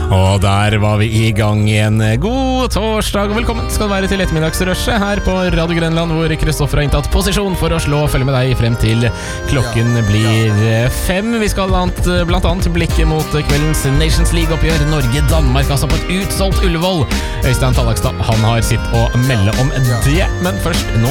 Og der var vi i gang igjen. God torsdag og velkommen skal du være til ettermiddagsrushet her på Radio Grenland, hvor Kristoffer har inntatt posisjon for å følge med deg frem til klokken blir 5. Vi skal blant annet blikke mot kveldens Nations League-oppgjør. Norge-Danmark altså på et utsolgt Ullevål. Øystein Tallakstad, han har sitt å melde om det, men først nå